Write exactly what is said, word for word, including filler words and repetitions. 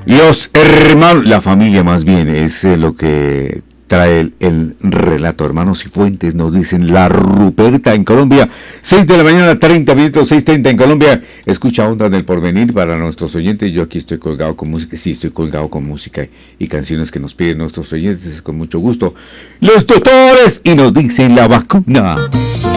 Los hermanos, la familia más bien, es eh, lo que trae el, el relato. Hermanos y Fuentes nos dicen La Ruperta en Colombia, seis de la mañana, treinta minutos, seis treinta en Colombia. Escucha Ondas del Porvenir para nuestros oyentes. Yo aquí estoy colgado con música, sí, estoy colgado con música y canciones que nos piden nuestros oyentes, con mucho gusto. Los doctores y nos dicen la vacuna.